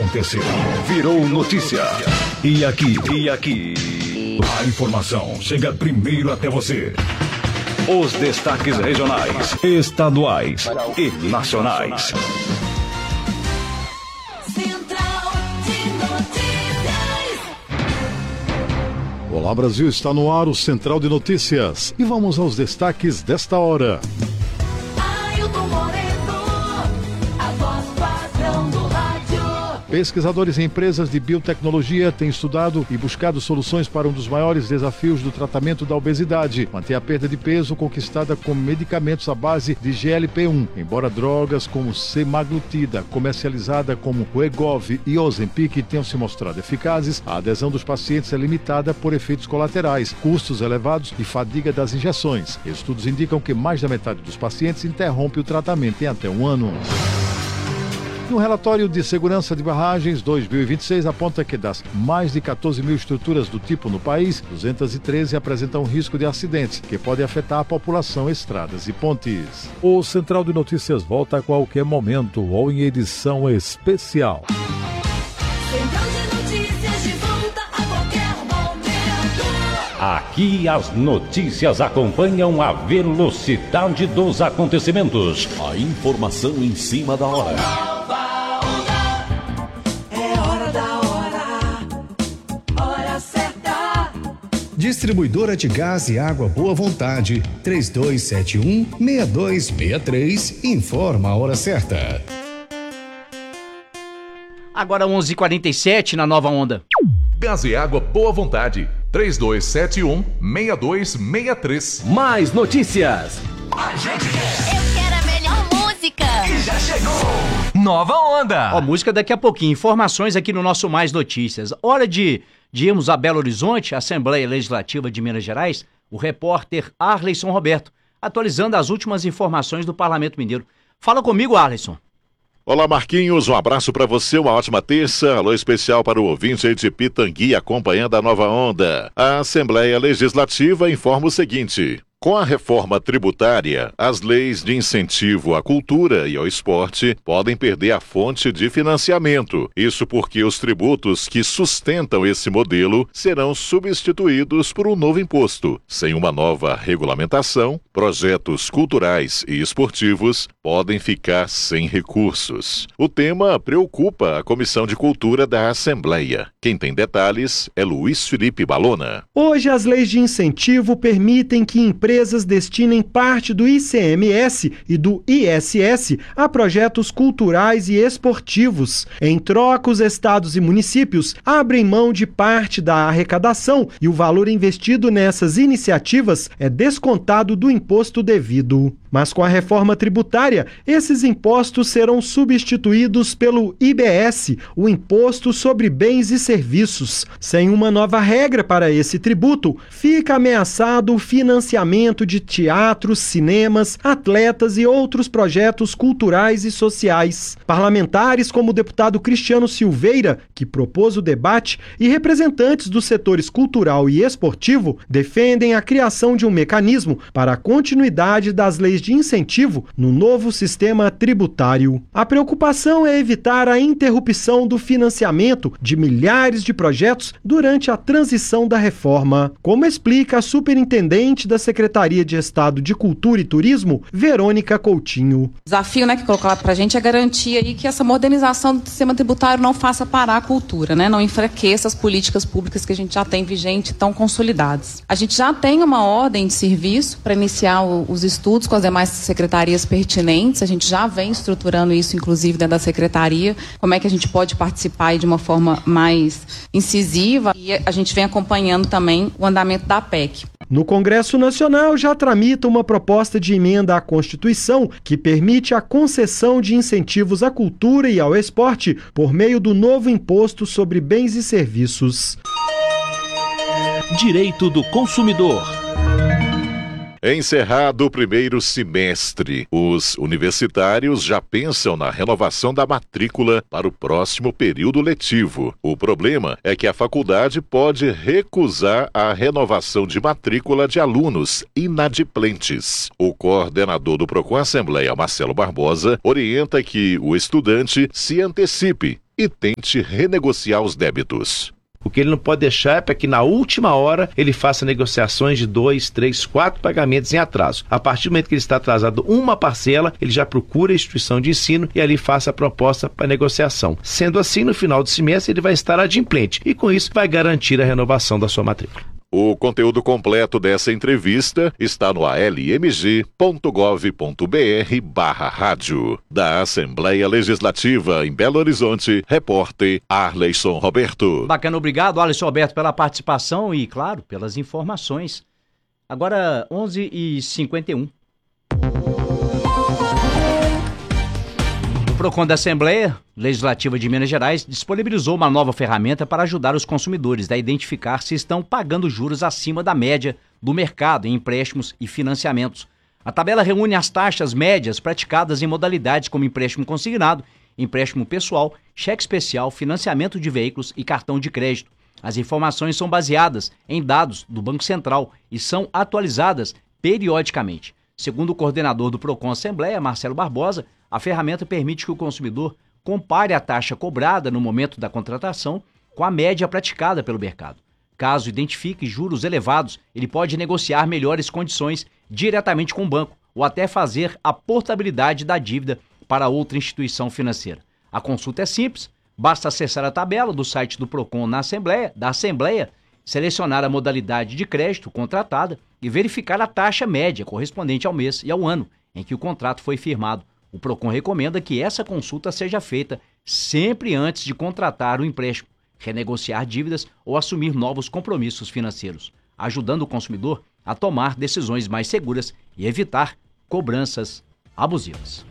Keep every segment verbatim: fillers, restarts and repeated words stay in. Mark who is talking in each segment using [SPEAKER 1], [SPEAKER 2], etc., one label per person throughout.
[SPEAKER 1] acontecer, virou notícia. E aqui, e aqui, a informação chega primeiro até você. Os destaques regionais, estaduais e nacionais.
[SPEAKER 2] Olá Brasil, está no ar o Central de Notícias. E vamos aos destaques desta hora. Pesquisadores e empresas de biotecnologia têm estudado e buscado soluções para um dos maiores desafios do tratamento da obesidade, manter a perda de peso conquistada com medicamentos à base de G L P um. Embora drogas como semaglutida, comercializada como Wegovy e Ozempic tenham se mostrado eficazes, a adesão dos pacientes é limitada por efeitos colaterais, custos elevados e fadiga das injeções. Estudos indicam que mais da metade dos pacientes interrompe o tratamento em até um ano. Um relatório de segurança de barragens dois mil e vinte e seis aponta que das mais de quatorze mil estruturas do tipo no país, duzentas e treze apresentam risco de acidentes, que podem afetar a população, estradas e pontes. O Central de Notícias volta a qualquer momento ou em edição especial.
[SPEAKER 3] Central de Notícias de volta a qualquer momento.
[SPEAKER 4] Aqui as notícias acompanham a velocidade dos acontecimentos. A informação em cima da hora.
[SPEAKER 5] Distribuidora de Gás e Água Boa Vontade, três dois sete um, seis dois seis três, informa a hora certa.
[SPEAKER 6] Agora onze e quarenta e sete na Nova Onda.
[SPEAKER 7] Gás e Água Boa Vontade, três dois sete um, seis dois seis três.
[SPEAKER 4] Mais notícias.
[SPEAKER 3] A gente quer. Eu quero a melhor música.
[SPEAKER 7] E já chegou. Nova Onda.
[SPEAKER 6] Ó, música daqui a pouquinho. Informações aqui no nosso Mais Notícias. Hora de... de irmos a Belo Horizonte, Assembleia Legislativa de Minas Gerais, o repórter Arleison Roberto, atualizando as últimas informações do Parlamento Mineiro. Fala comigo, Arleison.
[SPEAKER 8] Olá, Marquinhos, um abraço para você, uma ótima terça. Alô especial para o ouvinte de Pitangui, acompanhando a Nova Onda. A Assembleia Legislativa informa o seguinte: com a reforma tributária, as leis de incentivo à cultura e ao esporte podem perder a fonte de financiamento. Isso porque os tributos que sustentam esse modelo serão substituídos por um novo imposto. Sem uma nova regulamentação, projetos culturais e esportivos podem ficar sem recursos. O tema preocupa a Comissão de Cultura da Assembleia. Quem tem detalhes é Luiz Felipe Balona.
[SPEAKER 9] Hoje, as leis de incentivo permitem que empresas Empresas destinem parte do I C M S e do I S S a projetos culturais e esportivos. Em troca, os estados e municípios abrem mão de parte da arrecadação e o valor investido nessas iniciativas é descontado do imposto devido. Mas com a reforma tributária, esses impostos serão substituídos pelo I B S, o Imposto sobre Bens e Serviços. Sem uma nova regra para esse tributo, fica ameaçado o financiamento de teatros, cinemas, atletas e outros projetos culturais e sociais. Parlamentares como o deputado Cristiano Silveira, que propôs o debate, e representantes dos setores cultural e esportivo defendem a criação de um mecanismo para a continuidade das leis de incentivo no novo sistema tributário. A preocupação é evitar a interrupção do financiamento de milhares de projetos durante a transição da reforma, como explica a superintendente da Secretaria de Estado de Cultura e Turismo, Verônica Coutinho.
[SPEAKER 10] O desafio, né, que colocar para a gente é garantir aí que essa modernização do sistema tributário não faça parar a cultura, né, não enfraqueça as políticas públicas que a gente já tem vigente e tão consolidadas. A gente já tem uma ordem de serviço para iniciar o, os estudos com as demais secretarias pertinentes, a gente já vem estruturando isso, inclusive, dentro da secretaria, como é que a gente pode participar aí de uma forma mais incisiva, e a gente vem acompanhando também o andamento da P E C.
[SPEAKER 9] No Congresso Nacional já tramita uma proposta de emenda à Constituição que permite a concessão de incentivos à cultura e ao esporte por meio do novo imposto sobre bens e serviços.
[SPEAKER 4] Direito do consumidor.
[SPEAKER 8] Encerrado o primeiro semestre, os universitários já pensam na renovação da matrícula para o próximo período letivo. O problema é que a faculdade pode recusar a renovação de matrícula de alunos inadimplentes. O coordenador do Procon Assembleia, Marcelo Barbosa, orienta que o estudante se antecipe e tente renegociar os débitos.
[SPEAKER 11] O que ele não pode deixar é para que na última hora ele faça negociações de dois, três, quatro pagamentos em atraso. A partir do momento que ele está atrasado uma parcela, ele já procura a instituição de ensino e ali faça a proposta para negociação. Sendo assim, no final do semestre ele vai estar adimplente e com isso vai garantir a renovação da sua matrícula.
[SPEAKER 8] O conteúdo completo dessa entrevista está no a l m g ponto gov ponto b r barra rádio. Da Assembleia Legislativa em Belo Horizonte, repórter Arleison Roberto.
[SPEAKER 6] Bacana, obrigado, Arleison Roberto, pela participação e, claro, pelas informações. Agora, onze e cinquenta e um. O PROCON da Assembleia Legislativa de Minas Gerais disponibilizou uma nova ferramenta para ajudar os consumidores a identificar se estão pagando juros acima da média do mercado em empréstimos e financiamentos. A tabela reúne as taxas médias praticadas em modalidades como empréstimo consignado, empréstimo pessoal, cheque especial, financiamento de veículos e cartão de crédito. As informações são baseadas em dados do Banco Central e são atualizadas periodicamente. Segundo o coordenador do PROCON Assembleia, Marcelo Barbosa, a ferramenta permite que o consumidor compare a taxa cobrada no momento da contratação com a média praticada pelo mercado. Caso identifique juros elevados, ele pode negociar melhores condições diretamente com o banco ou até fazer a portabilidade da dívida para outra instituição financeira. A consulta é simples, basta acessar a tabela do site do PROCON na Assembleia, da Assembleia, selecionar a modalidade de crédito contratada e verificar a taxa média correspondente ao mês e ao ano em que o contrato foi firmado. O PROCON recomenda que essa consulta seja feita sempre antes de contratar o empréstimo, renegociar dívidas ou assumir novos compromissos financeiros, ajudando o consumidor a tomar decisões mais seguras e evitar cobranças abusivas.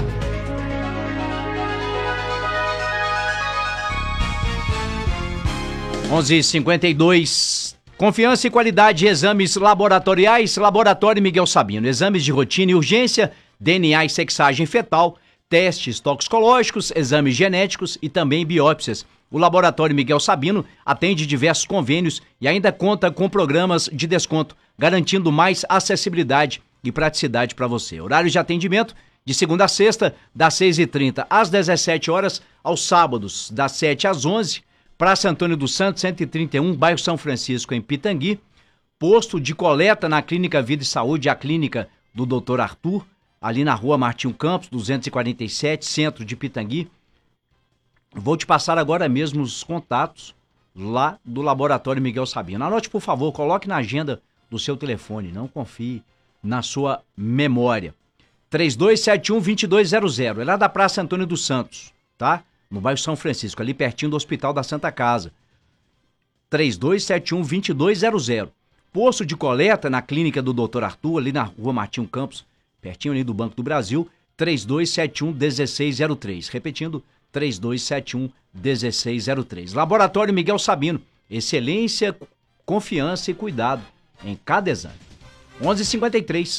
[SPEAKER 6] onze e cinquenta e dois. Confiança e qualidade de exames laboratoriais. Laboratório Miguel Sabino. Exames de rotina e urgência, D N A e sexagem fetal, testes toxicológicos, exames genéticos e também biópsias. O Laboratório Miguel Sabino atende diversos convênios e ainda conta com programas de desconto, garantindo mais acessibilidade e praticidade para você. Horários de atendimento de segunda a sexta, das seis e trinta às dezessete horas, aos sábados, das sete às onze, Praça Antônio dos Santos, cento e trinta e um, bairro São Francisco, em Pitangui. Posto de coleta na Clínica Vida e Saúde, a clínica do doutor Arthur, ali na rua Martinho Campos, duzentos e quarenta e sete, centro de Pitangui. Vou te passar agora mesmo os contatos lá do Laboratório Miguel Sabino. Anote, por favor, coloque na agenda do seu telefone, não confie na sua memória. três dois sete um, dois dois zero zero, é lá da Praça Antônio dos Santos, tá? No bairro São Francisco, ali pertinho do Hospital da Santa Casa. três dois sete um, dois dois zero zero. Posto de coleta na clínica do doutor Arthur, ali na rua Martinho Campos, pertinho ali do Banco do Brasil, três dois sete um, um seis zero três. Repetindo, três dois sete um, um seis zero três. Laboratório Miguel Sabino, excelência, confiança e cuidado em cada exame. onze e cinquenta e três.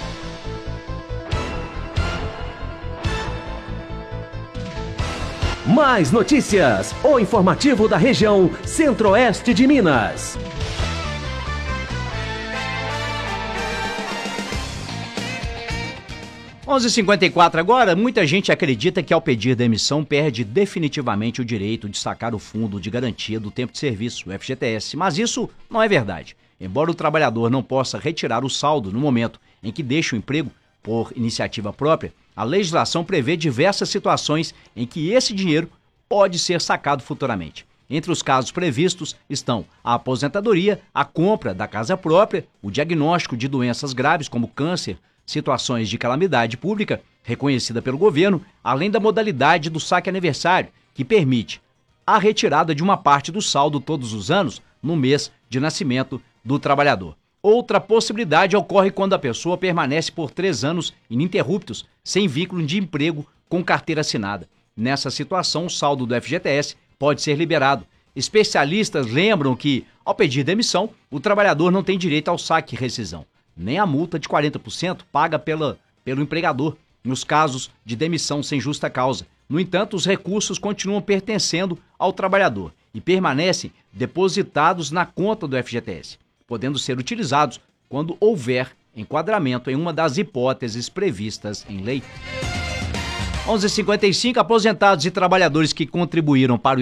[SPEAKER 12] Mais notícias, o informativo da região Centro-Oeste de Minas.
[SPEAKER 6] onze e cinquenta e quatro agora. Muita gente acredita que ao pedir demissão perde definitivamente o direito de sacar o fundo de garantia do tempo de serviço, o F G T S, mas isso não é verdade. Embora o trabalhador não possa retirar o saldo no momento em que deixa o emprego por iniciativa própria, a legislação prevê diversas situações em que esse dinheiro pode ser sacado futuramente. Entre os casos previstos estão a aposentadoria, a compra da casa própria, o diagnóstico de doenças graves como câncer, situações de calamidade pública reconhecida pelo governo, além da modalidade do saque aniversário, que permite a retirada de uma parte do saldo todos os anos no mês de nascimento do trabalhador. Outra possibilidade ocorre quando a pessoa permanece por três anos ininterruptos, sem vínculo de emprego com carteira assinada. Nessa situação, o saldo do F G T S pode ser liberado. Especialistas lembram que, ao pedir demissão, o trabalhador não tem direito ao saque e rescisão, nem a multa de quarenta por cento paga pela, pelo empregador, nos casos de demissão sem justa causa. No entanto, os recursos continuam pertencendo ao trabalhador e permanecem depositados na conta do F G T S, podendo ser utilizados quando houver enquadramento em uma das hipóteses previstas em lei. onze e cinquenta e cinco, aposentados e trabalhadores que contribuíram para o